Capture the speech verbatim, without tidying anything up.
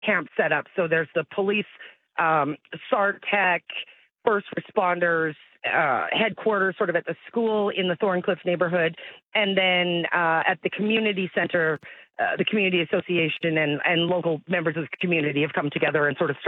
camp set up. So there's the police, um, SARTech, first responders, uh, headquarters sort of at the school in the Thorncliffe neighborhood. And then uh, at the community center, uh, the community association and, and local members of the community have come together and sort of